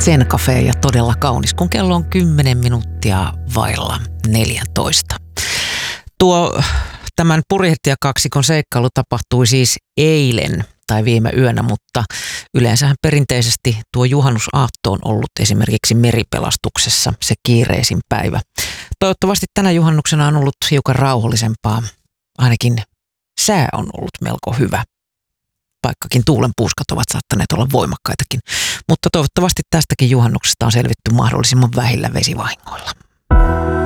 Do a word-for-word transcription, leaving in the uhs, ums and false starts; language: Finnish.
Zen Cafe ja todella kaunis, kun kello on kymmenen minuuttia vailla neljätoista. Tuo tämän purjehtija-kaksikon seikkailu tapahtui siis eilen tai viime yönä, mutta yleensähän perinteisesti tuo juhannusaatto on ollut esimerkiksi meripelastuksessa se kiireisin päivä. Toivottavasti tänä juhannuksena on ollut hiukan rauhallisempaa, ainakin sää on ollut melko hyvä. Vaikkakin tuulenpuuskat ovat saattaneet olla voimakkaitakin, mutta toivottavasti tästäkin juhannuksesta on selvitty mahdollisimman vähillä vesivahingoilla.